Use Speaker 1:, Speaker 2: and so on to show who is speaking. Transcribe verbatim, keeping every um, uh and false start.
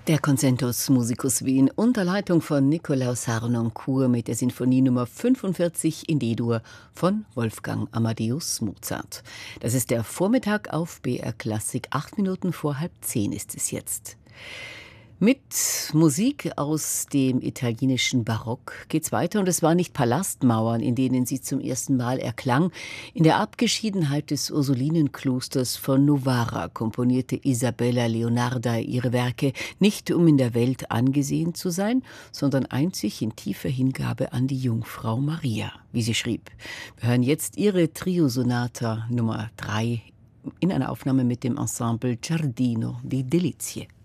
Speaker 1: Der Concentus Musicus Wien unter Leitung von Nikolaus Harnoncourt mit der Sinfonie Nummer fünfundvierzig in D-Dur von Wolfgang Amadeus Mozart. Das ist der Vormittag auf B R Klassik. Acht Minuten vor halb zehn ist es jetzt. Mit Musik aus dem italienischen Barock geht's weiter, und es waren nicht Palastmauern, in denen sie zum ersten Mal erklang. In der Abgeschiedenheit des Ursulinenklosters von Novara komponierte Isabella Leonarda ihre Werke, nicht um in der Welt angesehen zu sein, sondern einzig in tiefer Hingabe an die Jungfrau Maria, wie sie schrieb. Wir hören jetzt ihre Trio-Sonata Nummer drei in einer Aufnahme mit dem Ensemble Giardino di Delizie.